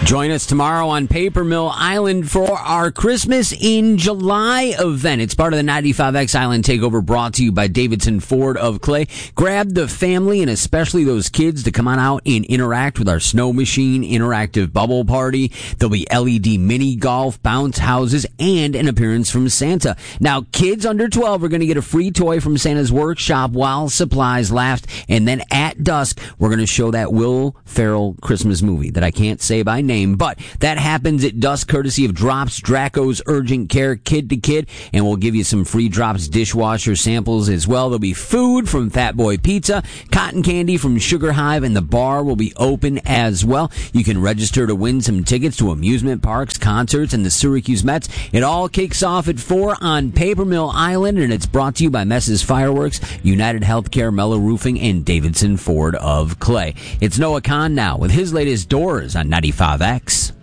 Join us tomorrow on Paper Mill Island for our Christmas in July event. It's part of the 95X Island Takeover brought to you by Davidson Ford of Clay. Grab the family and especially those kids to come on out and interact with our snow machine, interactive bubble party. There'll be LED mini golf, bounce houses, and an appearance from Santa. Now, kids under 12 are going to get a free toy from Santa's workshop while supplies last. And then at dusk, we're going to show that Will Ferrell Christmas movie that I can't say by name. But that happens at dusk, courtesy of Drops, Draco's Urgent Care, Kid to Kid, and we'll give you some free Drops dishwasher samples as well. There'll be food from Fat Boy Pizza, cotton candy from Sugar Hive, and the bar will be open as well. You can register to win some tickets to amusement parks, concerts, and the Syracuse Mets. It all kicks off at 4 on Paper Mill Island, and it's brought to you by Mess's Fireworks, United Healthcare, Mellow Roofing, and Davidson Ford of Clay. It's Noah Kahn now with his latest Doors on 95X.